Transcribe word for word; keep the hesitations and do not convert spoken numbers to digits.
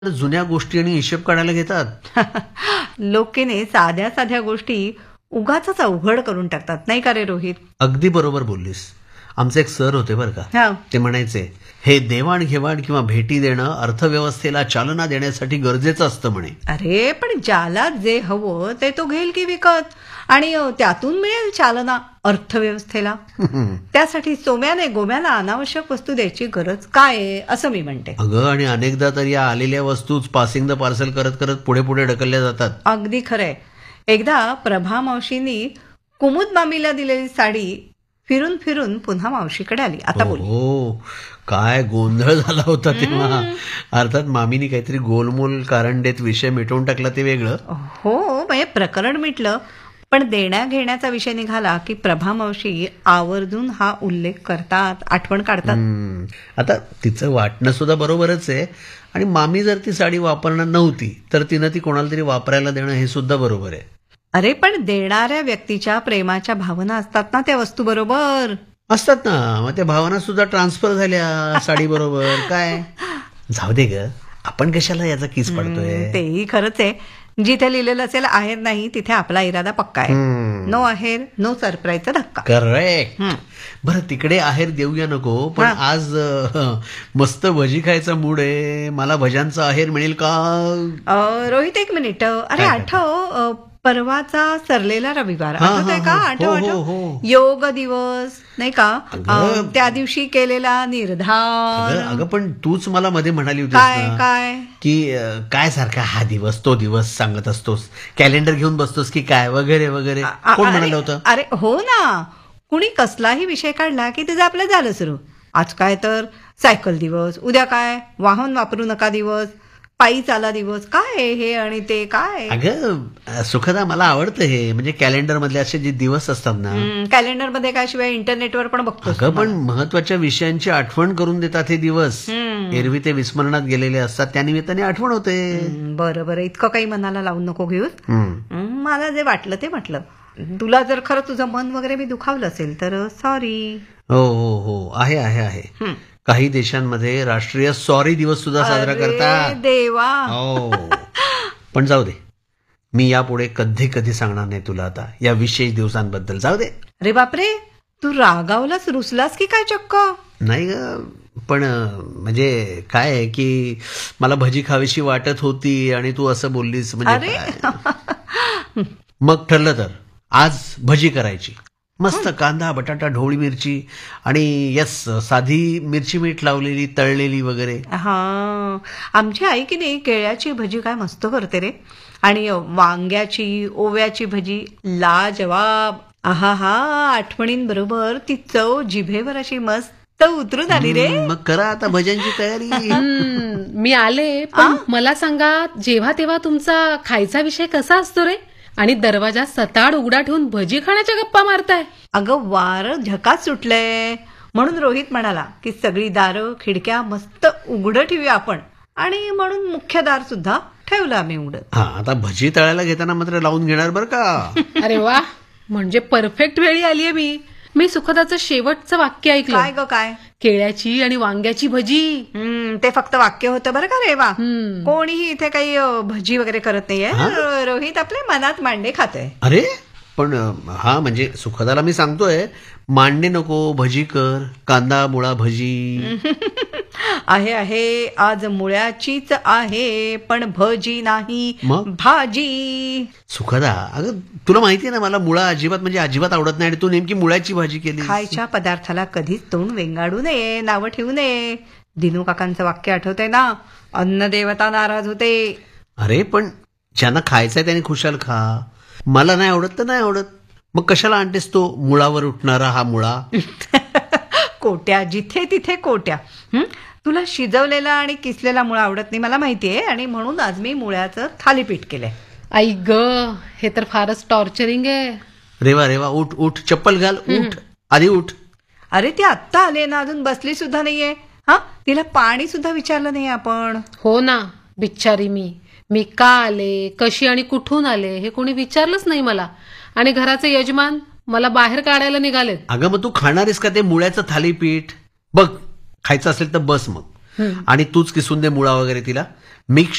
जुन्या गोष्टी आणि हिशेब काढायला घेतात. लोकेने साध्या साध्या गोष्टी उगाच अवघड करून टाकतात, नाही का रे रोहित? अगदी बरोबर बोललीस. आमचे एक सर होते बरं का, हा. ते म्हणायचे हे देवाणघेवाण किंवा भेटी देणं अर्थव्यवस्थेला चालना देण्यासाठी गरजेचं असतं म्हणे. अरे पण ज्याला जे हवं ते तो घेईल की विकत, आणि त्यातून मिळेल चालना अर्थव्यवस्थेला. त्यासाठी सोम्याने गोम्याला अनावश्यक वस्तू द्यायची गरज काय आहे, असं मी म्हणते. अगं, आणि अनेकदा तर या आलेल्या वस्तूच पासिंग द पार्सल करत करत पुढे पुढे ढकलल्या जातात. अगदी खरंय. एकदा प्रभा मावशींनी कुमुद मामीला दिलेली साडी फिरून फिरून पुन्हा मावशीकडे आली. आता बोल. हो, काय गोंधळ झाला होता तेव्हा. अर्थात मामीनी काहीतरी गोलमोल कारण देत विषय मिटवून टाकला, ते वेगळं. हो, म्हणजे प्रकरण मिटलं, पण देण्या घेण्याचा विषय निघाला की प्रभा मावशी आवर्जून हा उल्लेख करतात, आठवण काढतात. आता तिचं वाटणं सुद्धा बरोबरच आहे, आणि मामी जर ती साडी वापरणार नव्हती तर तिनं ती कोणाला तरी वापरायला देणं हे सुद्धा बरोबर आहे. अरे पण देणाऱ्या व्यक्तीच्या प्रेमाच्या भावना असतात ना त्या वस्तू बरोबर. असतात ना, मग त्या भावना सुद्धा ट्रान्सफर झाल्या साडी बरोबर. काय जाऊ दे ग, आपण कशाला याचा किस पडतोय. तेही खरंच आहे. जिथे लिहिलेलं असेल आहेर नाही, तिथे आपला इरादा पक्का आहे. नो आहेर नो सरप्राईजचा धक्का. करेक्ट. बरं, तिकडे आहेर देऊया नको, पण आज अ, मस्त भजी खायचा मूड आहे. मला भज्यांचा आहेर मिळेल का? अ, रोहित एक मिनिट. अरे आठव, अ, परवाचा सरलेला रविवार हा, आठवतोय हा, का? हा. आठव हो, आठव हो, हो. योग दिवस, नाही का? अगं. अ, त्या दिवशी केलेला निर्धार. अगं अगं, पण तूच मला मध्ये म्हणाली होतीस काय ना काय की अ, काय सारखा हा दिवस तो दिवस सांगत असतोस, कॅलेंडर घेऊन बसतोस की काय वगैरे वगैरे. अ- कोण अरे म्हणालं होतं? अरे हो ना, कुणी कसलाही विषय काढला की त्याचं आपलं झालं सुरू. आज काय तर सायकल दिवस, उद्या काय वाहन वापरू नका दिवस, पायी चाला दिवस, काय हे आणि ते काय. अगं सुखदा, मला आवडतं हे, म्हणजे कॅलेंडर मधले असे जे दिवस असतात ना, कॅलेंडर मध्ये काय, शिवाय इंटरनेटवर पण बघतो. अगं पण महत्वाच्या विषयांची आठवण करून देतात हे दिवस. एरवी ते विस्मरणात गेलेले असतात, त्या निमित्ताने आठवण होते. बरं बरं, इतकं काही मनाला लावून नको घेऊस. मला जे वाटलं ते म्हटलं. तुला जर खरं तुझं मन वगैरे मी दुखावलं असेल तर सॉरी. हो हो हो, आहे आहे आहे. काही देशांमध्ये राष्ट्रीय सॉरी दिवस सुद्धा साजरा करतात. देवा. हो, पण जाऊ दे, मी यापुढे कधी कधी सांगणार नाही तुला आता या विशेष दिवसांबद्दल. जाऊ दे. अरे बापरे, तू रागावलास, रुसलास की काय चक्क? नाही ग, पण म्हणजे काय आहे की मला भजी खावीशी वाटत होती आणि तू असं बोललीस म्हणजे काय? मग ठरलं तर आज भजी करायची. मस्त कांदा बटाटा ढोळी मिरची आणि यस साधी मिरची मीठ लावलेली तळलेली वगैरे. हा, आमची आई की नाही केळ्याची भजी काय मस्त करते रे, आणि वांग्याची ओव्याची भजी लाजवाब. आहा हा, आठवणींबरोबर ती चव जिभेवर अशी मस्त उतरून आली रे. मग करा आता भज्यांची तयारी. मी आले, पण मला सांगा, जेव्हा तेव्हा तुमचा खायचा विषय कसा असतो रे, आणि दरवाजा सताड उघडा ठेवून भजी खाण्याच्या गप्पा मारताय? अगं वार झकात सुटलंय, म्हणून रोहित म्हणाला की सगळी दारं खिडक्या मस्त उघडं ठेवूया आपण, आणि म्हणून मुख्य दार सुद्धा ठेवलं आम्ही उघडं. हा, आता भजी तळायला घेताना मात्र लावून घेणार बरं का. अरे वा, म्हणजे परफेक्ट वेळी आलीये मी. मी सुखदाचं शेवटचं वाक्य ऐकलं. काय ग काय? केळ्याची आणि वांग्याची भजी. हम्म, ते फक्त वाक्य होतं बरं का रे वा. कोणीही इथे काही अ, भजी वगैरे करत नाहीये. रोहित आपल्या मनात मांडे खाते. अरे पण हा, म्हणजे सुखदाला मी सांगतोय, मांडे नको, भजी कर, कांदा मुळा भजी. आहे आहे, आज मुळ्याचीच आहे, पण भजी नाही, मग? भाजी. सुखदा, अगं तुला माहितीये ना मला मुळा अजिबात म्हणजे अजिबात आवडत नाही, आणि तू नेमकी मुळ्याची भाजी केली. खायच्या पदार्थाला कधीच तोंड वेंगाडू नये, नावं ठेवू नये. दिनू काकांचं वाक्य आठवतंय ना, अन्न देवता नाराज होते. अरे पण ज्यांना खायचंय त्याने खुशाल खा. मला नाही आवडत तर नाही आवडत, मग कशाला आणतेस तो मुळावर उठणारा हा मुळा. कोट्या, जिथे तिथे कोट्या. हं? तुला शिजवलेला आणि किसलेला मुळा आवडत नाही मला माहितीये, आणि म्हणून आज मी मुळ्याचं थालीपीठ केलंय. आई ग, हे तर फारच टॉर्चरिंग आहे. रेवा रेवा, उठ उठ, चप्पल घाल, उठ आधी उठ. अरे ती आत्ता आले ना, अजून बसली सुद्धा नाहीये. हा, तिला पाणी सुद्धा विचारलं नाही आपण. हो ना, बिचारी मी मी का आले, कशी आणि कुठून आले हे कोणी विचारलंच नाही मला, आणि घराचे यजमान मला बाहेर काढायला निघालेत. अगं मग तू खाणारीस का ते मुळ्याचं थालीपीठ? बघ, खायचं असेल तर बस मग, आणि तूच किसून दे मुळा वगैरे तिला, मी